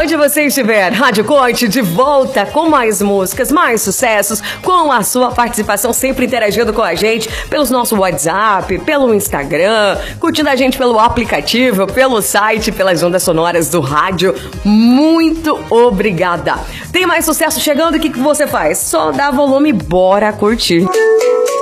onde você estiver, Rádio Coach de volta com mais músicas, mais sucessos, com a sua participação, sempre interagindo com a gente pelo nosso WhatsApp, pelo Instagram, curtindo a gente pelo aplicativo, pelo site, pelas ondas sonoras do rádio. Muito obrigada. Tem mais sucesso chegando, o que você faz? Só dá volume e bora curtir.